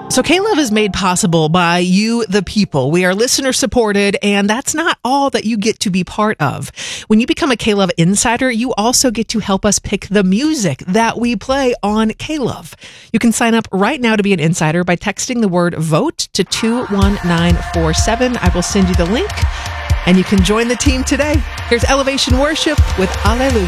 So K-Love is made possible by you, the people. We are listener supported, and that's not all that you get to be part of. When you become a K-Love Insider, you also get to help us pick the music that we play on K-Love. You can sign up right now to be an insider by texting the word VOTE to 21947. I will send you the link, and you can join the team today. Here's Elevation Worship with Alleluia.